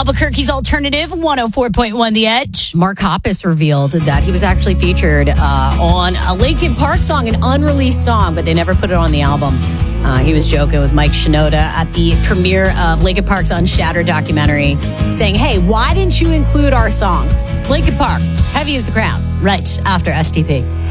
Albuquerque's Alternative 104.1 The Edge. Mark Hoppus revealed that he was actually featured on a Linkin Park song, an unreleased song, but they never put it on the album. He was joking with Mike Shinoda at the premiere of Linkin Park's Unshattered documentary, saying, hey, why didn't you include our song? Linkin Park, Heavy as the Crown, right after STP.